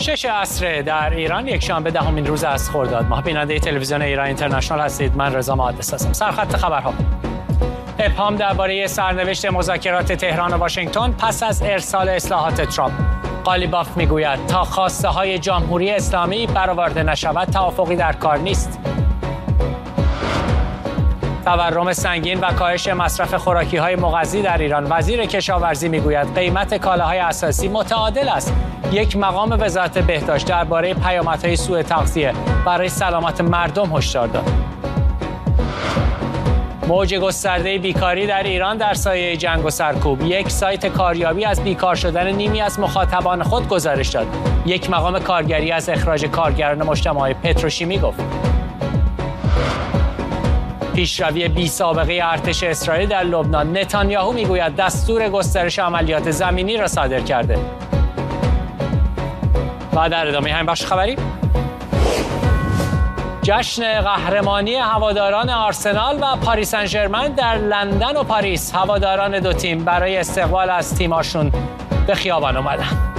6 عصر در ایران، یک شنبه دهمین روز از خرداد ماه. بیننده تلویزیون ایران اینترنشنال هستید. من رضا مهندس هستم. سرخط خبرها: ابهام درباره سرنوشت مذاکرات تهران و واشنگتن پس از ارسال اصلاحات ترامپ. قالیباف میگوید تا خواسته های جمهوری اسلامی برآورده نشود توافقی در کار نیست. تورم سنگین و کاهش مصرف خوراکی‌های مغذی در ایران. وزیر کشاورزی میگوید قیمت کالاهای اساسی متعادل است. یک مقام وزارت بهداشت درباره پیامدهای سوء تغذیه برای سلامت مردم هشدار داد. موج گسترده بیکاری در ایران در سایه جنگ و سرکوب. یک سایت کاریابی از بیکار شدن نیمی از مخاطبان خود گزارش داد. یک مقام کارگری از اخراج کارگران مجتمع پتروشیمی گفت. پیشروی بی سابقه ارتش اسرائیل در لبنان. نتانیاهو میگوید دستور گسترش عملیات زمینی را صادر کرده. و در ادامه همین بخش خبری، جشن قهرمانی هواداران آرسنال و پاریس سن ژرمن در لندن و پاریس. هواداران دو تیم برای استقبال از تیماشون به خیابان اومدن.